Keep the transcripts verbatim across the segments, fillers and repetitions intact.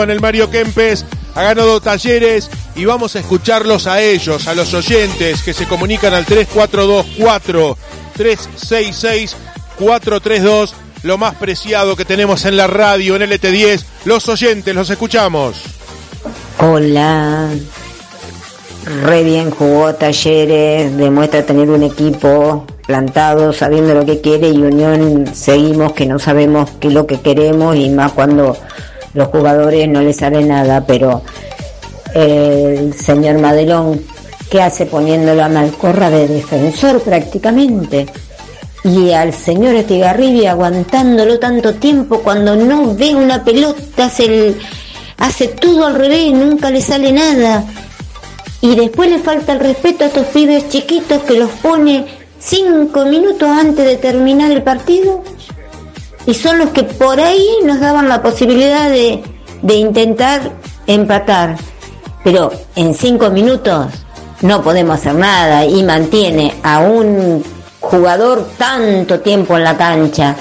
En el Mario Kempes ha ganado Talleres y vamos a escucharlos a ellos, a los oyentes que se comunican al tres cuatro dos cuatro, tres seis seis, cuatro tres dos, lo más preciado que tenemos en la radio, en L T diez, los oyentes, los escuchamos. Hola, re bien jugó Talleres, demuestra tener un equipo plantado, sabiendo lo que quiere, y Unión seguimos que no sabemos qué es lo que queremos, y más cuando los jugadores no les sale nada. Pero eh, el señor Madelón, ¿qué hace poniéndolo a Malcorra de defensor prácticamente? Y al señor Estigarribia aguantándolo tanto tiempo cuando no ve una pelota, hace, el, hace todo al revés, nunca le sale nada. Y después le falta el respeto a estos pibes chiquitos que los pone cinco minutos antes de terminar el partido. Y son los que por ahí nos daban la posibilidad de, de intentar empatar. Pero en cinco minutos no podemos hacer nada, y mantiene a un jugador tanto tiempo en la cancha.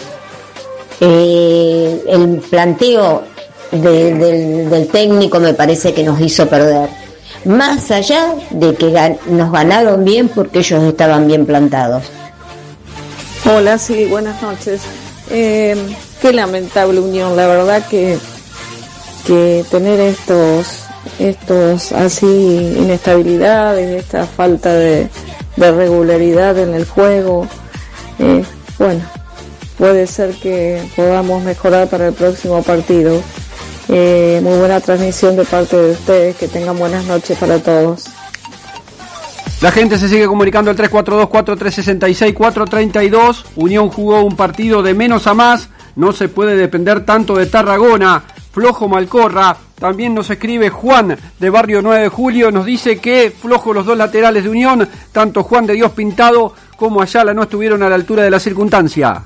Eh, el planteo de, del, del técnico me parece que nos hizo perder. Más allá de que gan- nos ganaron bien porque ellos estaban bien plantados. Hola, sí, buenas noches. Eh, qué lamentable Unión, la verdad que que tener estos estos así inestabilidades, esta falta de, de regularidad en el juego, eh, bueno, puede ser que podamos mejorar para el próximo partido. Eh, muy buena transmisión de parte de ustedes, que tengan buenas noches para todos. La gente se sigue comunicando al tres cuatro dos cuatro tres seis seis cuatro tres dos. Unión jugó un partido de menos a más. No se puede depender tanto de Tarragona. Flojo Malcorra. También nos escribe Juan de Barrio nueve de Julio. Nos dice que flojo los dos laterales de Unión. Tanto Juan de Dios Pintado como Ayala no estuvieron a la altura de la circunstancia.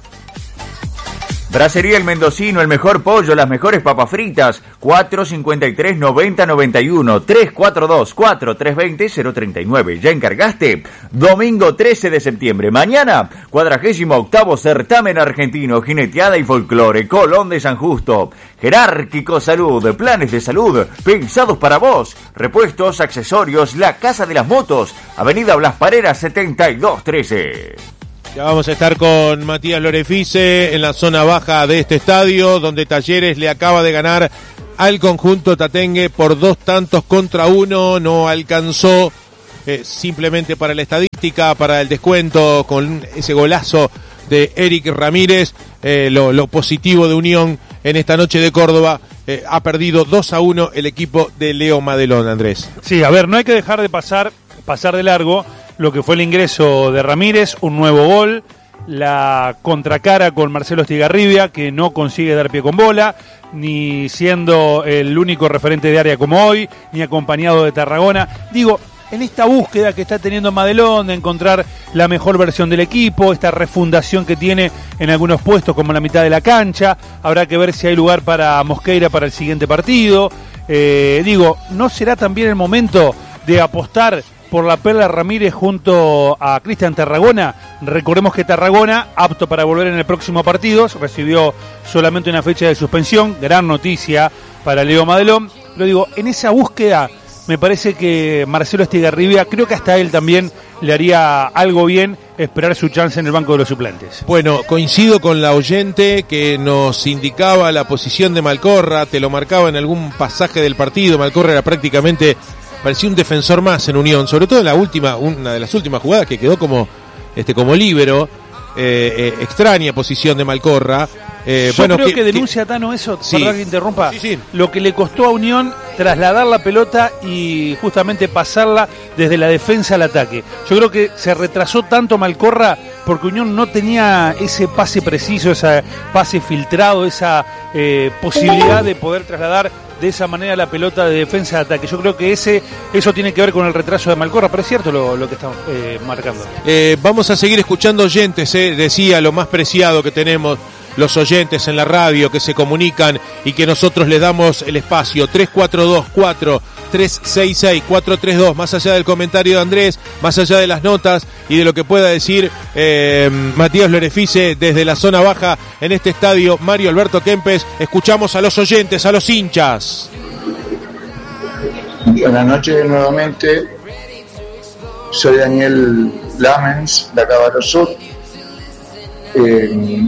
Bracería El Mendocino, el mejor pollo, las mejores papas fritas, cuatro cincuenta y tres, noventa, noventa y uno, tres cuatro dos cuatro tres dos cero, cero treinta y nueve. ¿Ya encargaste? Domingo trece de septiembre. Mañana, cuadragésimo octavo certamen argentino, jineteada y folclore, Colón de San Justo. Jerárquico Salud, planes de salud pensados para vos. Repuestos, accesorios, la Casa de las Motos, Avenida Blas Pareras setenta y dos trece. Ya vamos a estar con Matías Lorefice en la zona baja de este estadio, donde Talleres le acaba de ganar al conjunto tatengue por dos tantos contra uno. No alcanzó eh, simplemente para la estadística, para el descuento con ese golazo de Eric Ramírez. Eh, lo, lo positivo de Unión en esta noche de Córdoba, eh, ha perdido dos a uno el equipo de Leo Madelón, Andrés. Sí, a ver, no hay que dejar de pasar, pasar de largo lo que fue el ingreso de Ramírez, un nuevo gol, la contracara con Marcelo Estigarribia, que no consigue dar pie con bola, ni siendo el único referente de área como hoy, ni acompañado de Tarragona. Digo, en esta búsqueda que está teniendo Madelón de encontrar la mejor versión del equipo, esta refundación que tiene en algunos puestos como la mitad de la cancha, habrá que ver si hay lugar para Mosqueira para el siguiente partido. Eh, digo, ¿no será también el momento de apostar por la Perla Ramírez junto a Cristian Tarragona? Recordemos que Tarragona, apto para volver en el próximo partido, recibió solamente una fecha de suspensión, gran noticia para Leo Madelón. Pero digo, en esa búsqueda me parece que Marcelo Estigarribia, creo que hasta él también le haría algo bien esperar su chance en el banco de los suplentes. Bueno, coincido con la oyente que nos indicaba la posición de Malcorra, te lo marcaba en algún pasaje del partido. Malcorra era prácticamente, parecía un defensor más en Unión, sobre todo en la última, una de las últimas jugadas que quedó como este como líbero. Eh, eh, extraña posición de Malcorra. Eh, Yo bueno, creo que, que denuncia que, Tano eso, sí, perdón que interrumpa, sí, sí. lo que le costó a Unión trasladar la pelota y justamente pasarla desde la defensa al ataque. Yo creo que se retrasó tanto Malcorra porque Unión no tenía ese pase preciso, ese pase filtrado, esa eh, posibilidad de poder trasladar de esa manera la pelota de defensa de ataque. Yo creo que ese eso tiene que ver con el retraso de Malcorra, pero es cierto lo, lo que estamos eh, marcando. Eh, vamos a seguir escuchando oyentes, eh, decía, lo más preciado que tenemos. los oyentes en la radio que se comunican y que nosotros les damos el espacio. Tres cuatro dos cuatro tres seis seis cuatro tres dos, más allá del comentario de Andrés, más allá de las notas y de lo que pueda decir eh, Matías Lorefice desde la zona baja en este estadio Mario Alberto Kempes, escuchamos a los oyentes, a los hinchas. Buenas noches nuevamente, soy Daniel Lamens de Acábaro Sur. Eh,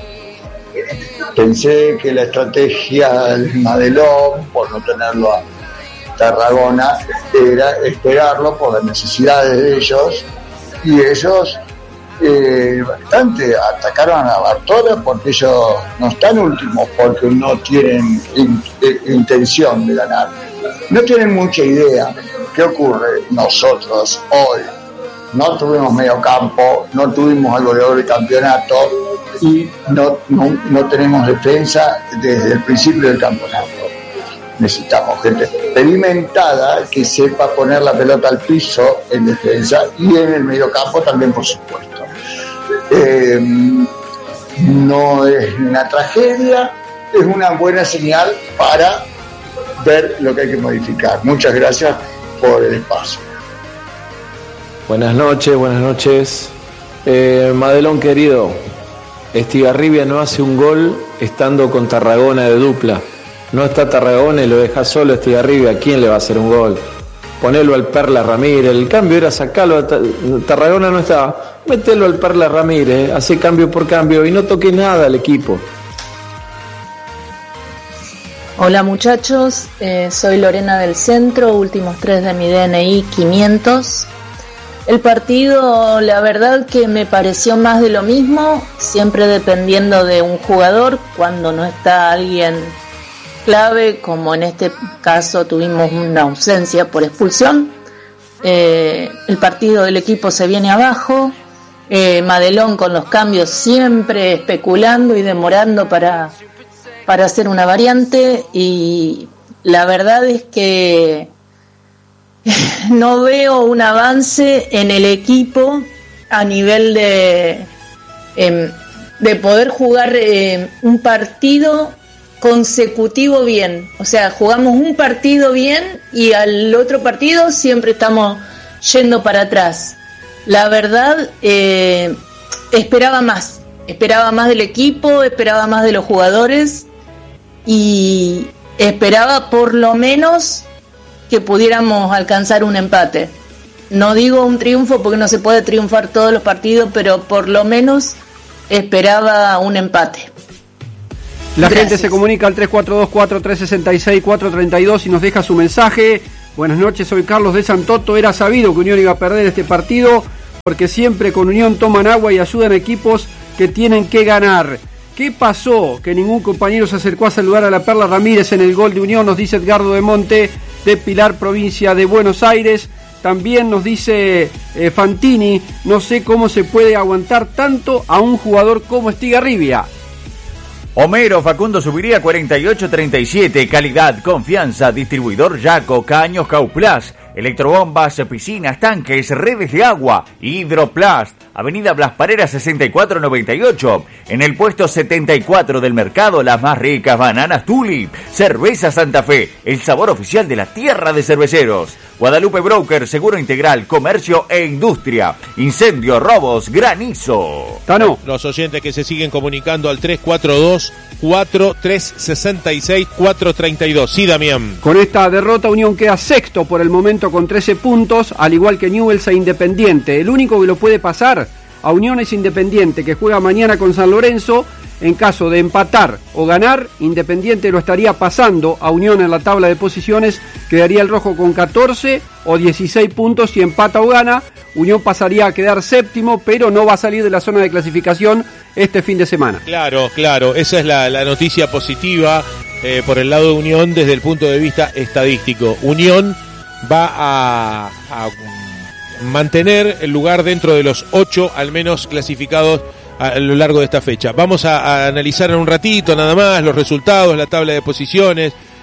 pensé que la estrategia del Madelón, por no tenerlo a Tarragona, era esperarlo por las necesidades de ellos, y ellos eh, bastante atacaron a Bartola porque ellos no están últimos, porque no tienen in, in, intención de ganar, no tienen mucha idea. ¿Qué ocurre? Nosotros hoy no tuvimos medio campo, no tuvimos al goleador de campeonato y no, no, no tenemos defensa desde el principio del campeonato. Necesitamos gente experimentada que sepa poner la pelota al piso en defensa y en el medio campo también, por supuesto. Eh, no es una tragedia, es una buena señal para ver lo que hay que modificar. Muchas gracias por el espacio. Buenas noches, buenas noches. Eh, Madelón querido, Estigarribia no hace un gol estando con Tarragona de dupla. No está Tarragona y lo deja solo Estigarribia. ¿A quién le va a hacer un gol? Ponelo al Perla Ramírez. El cambio era sacarlo. A Tarragona no estaba. Mételo al Perla Ramírez. Hace cambio por cambio y no toque nada al equipo. Hola muchachos, eh, soy Lorena del Centro, últimos tres de mi D N I quinientos. El partido, la verdad que me pareció más de lo mismo, siempre dependiendo de un jugador, cuando no está alguien clave, como en este caso tuvimos una ausencia por expulsión. Eh, el partido del equipo se viene abajo, eh, Madelón con los cambios siempre especulando y demorando para, para hacer una variante, y la verdad es que no veo un avance en el equipo a nivel de, eh, de poder jugar eh, un partido consecutivo bien. O sea, jugamos un partido bien y al otro partido siempre estamos yendo para atrás. La verdad, eh, esperaba más. Esperaba más del equipo, esperaba más de los jugadores y esperaba por lo menos que pudiéramos alcanzar un empate. No digo un triunfo porque no se puede triunfar todos los partidos, pero por lo menos esperaba un empate. La Gracias. Gente se comunica al tres cuatro dos cuatro tres seis seis cuatro tres dos y nos deja su mensaje. Buenas noches, soy Carlos de Santoto. Era sabido que Unión iba a perder este partido porque siempre con Unión toman agua y ayudan a equipos que tienen que ganar. ¿Qué pasó? Que ningún compañero se acercó a saludar a la Perla Ramírez en el gol de Unión, nos dice Edgardo de Monte, de Pilar, provincia de Buenos Aires. También nos dice eh, Fantini, no sé cómo se puede aguantar tanto a un jugador como Estigarribia. Homero Facundo Subiría cuarenta y ocho treinta y siete, calidad, confianza, distribuidor Yaco, Caños Cauplas, electrobombas, piscinas, tanques, redes de agua, Hidroplast, Avenida Blas Parera sesenta y cuatro noventa y ocho, en el puesto setenta y cuatro del mercado, las más ricas bananas Tulip, Cerveza Santa Fe, el sabor oficial de la tierra de cerveceros, Guadalupe Broker, seguro integral, comercio e industria, incendio, robos, granizo. Tano. Los oyentes que se siguen comunicando al tres cuatro dos cuatro tres seis seis cuatro tres dos. Sí, Damián. Con esta derrota Unión queda sexto por el momento con trece puntos, al igual que Newell's e Independiente. El único que lo puede pasar a Unión es Independiente, que juega mañana con San Lorenzo. En caso de empatar o ganar, Independiente lo estaría pasando a Unión en la tabla de posiciones. Quedaría el rojo con catorce o dieciséis puntos. Si empata o gana, Unión pasaría a quedar séptimo, pero no va a salir de la zona de clasificación este fin de semana. Claro, claro, esa es la, la noticia positiva eh, por el lado de Unión desde el punto de vista estadístico. Unión va a, a mantener el lugar dentro de los ocho al menos clasificados a lo largo de esta fecha. Vamos a, a analizar en un ratito nada más los resultados, la tabla de posiciones,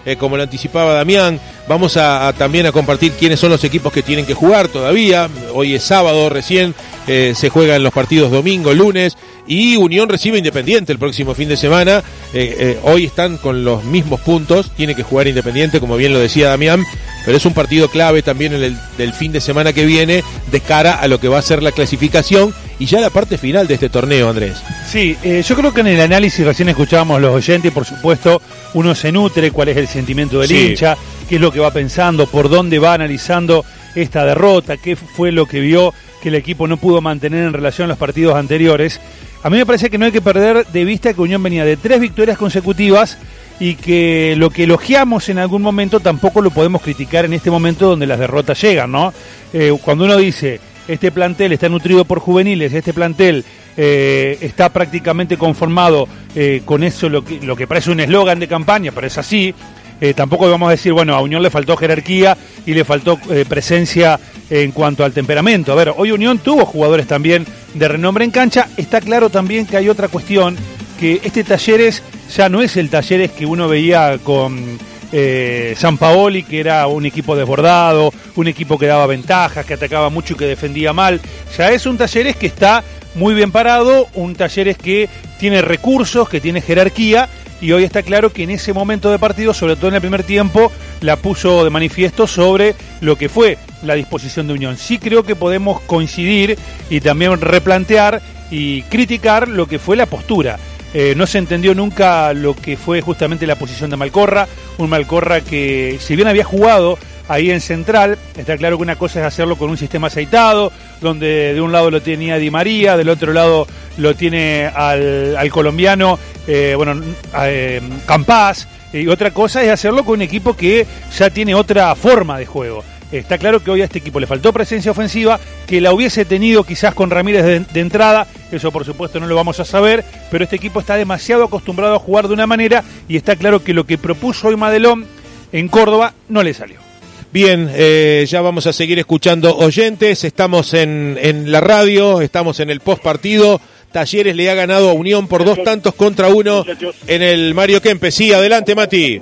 eh, como lo anticipaba Damián. Vamos a, a también a compartir quiénes son los equipos que tienen que jugar todavía. Hoy es sábado recién, eh, se juegan los partidos domingo, lunes, y Unión recibe Independiente el próximo fin de semana. Eh, eh, hoy están con los mismos puntos, tiene que jugar Independiente, como bien lo decía Damián, pero es un partido clave también en el del fin de semana que viene, de cara a lo que va a ser la clasificación y ya la parte final de este torneo, Andrés. Sí, eh, yo creo que en el análisis recién escuchábamos los oyentes, por supuesto, uno se nutre cuál es el sentimiento del Sí. hincha, qué es lo que va pensando, por dónde va analizando esta derrota, qué fue lo que vio que el equipo no pudo mantener en relación a los partidos anteriores. A mí me parece que no hay que perder de vista que Unión venía de tres victorias consecutivas y que lo que elogiamos en algún momento tampoco lo podemos criticar en este momento donde las derrotas llegan, ¿no? Eh, cuando uno dice, este plantel está nutrido por juveniles, este plantel eh, está prácticamente conformado eh, con eso, lo que, lo que parece un eslogan de campaña, pero es así. Eh, tampoco vamos a decir, bueno, a Unión le faltó jerarquía y le faltó eh, presencia en cuanto al temperamento. A ver, hoy Unión tuvo jugadores también de renombre en cancha. Está claro también que hay otra cuestión, que este Talleres ya no es el Talleres que uno veía con eh, Sampaoli, que era un equipo desbordado, un equipo que daba ventajas, que atacaba mucho y que defendía mal. Ya es un Talleres que está muy bien parado, un Talleres que tiene recursos, que tiene jerarquía. Y hoy está claro que en ese momento de partido, sobre todo en el primer tiempo, la puso de manifiesto sobre lo que fue la disposición de Unión. Sí creo que podemos coincidir y también replantear y criticar lo que fue la postura. Eh, no se entendió nunca lo que fue justamente la posición de Malcorra, un Malcorra que, si bien había jugado ahí en Central, está claro que una cosa es hacerlo con un sistema aceitado, donde de un lado lo tenía Di María, del otro lado lo tiene al, al colombiano, eh, bueno, eh, Campás, y otra cosa es hacerlo con un equipo que ya tiene otra forma de juego. Está claro que hoy a este equipo le faltó presencia ofensiva, que la hubiese tenido quizás con Ramírez de, de entrada, eso por supuesto no lo vamos a saber, pero este equipo está demasiado acostumbrado a jugar de una manera y está claro que lo que propuso hoy Madelón en Córdoba no le salió. Bien, eh, ya vamos a seguir escuchando oyentes, estamos en, en la radio, estamos en el post partido. Talleres le ha ganado a Unión por dos tantos contra uno en el Mario Kempes. Sí, adelante, Mati.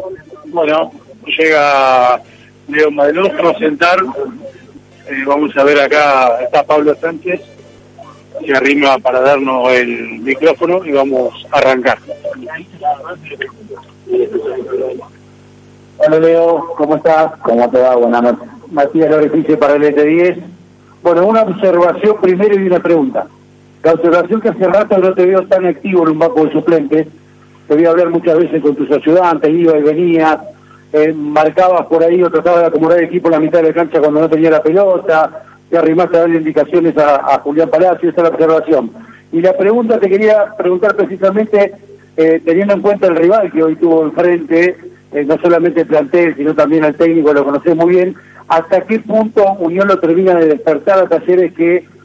Bueno, llega Leo Madelón, vamos a sentar, eh, vamos a ver acá, está Pablo Sánchez, se arrima para darnos el micrófono y vamos a arrancar. Hola Leo, ¿cómo estás? ¿Cómo te va? Buenas noches. Matías Lorefice para el E T diez. Bueno, una observación primero y una pregunta. La observación que hace rato no te veo tan activo en un banco de suplentes, te voy a hablar muchas veces con tus ayudantes, iba y venía, eh, marcabas por ahí o tratabas de acomodar el equipo en la mitad de la cancha cuando no tenía la pelota, te arrimaste a darle indicaciones a, a Julián Palacio, esa es la observación. Y la pregunta te quería preguntar precisamente, eh, teniendo en cuenta el rival que hoy tuvo enfrente, eh, no solamente el plantel, sino también al técnico, lo conocés muy bien, ¿hasta qué punto Unión lo termina de despertar a Talleres que